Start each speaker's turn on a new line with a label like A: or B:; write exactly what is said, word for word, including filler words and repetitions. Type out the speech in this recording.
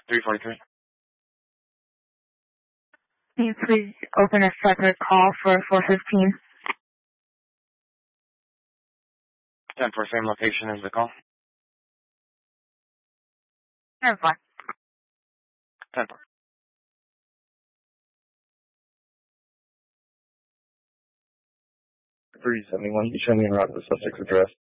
A: three forty-three.
B: Can you please open a separate call for four fifteen?
A: ten four, same location as the call.
B: ten four.
A: ten four.
C: three seventy-one, you show me around the suspect's address.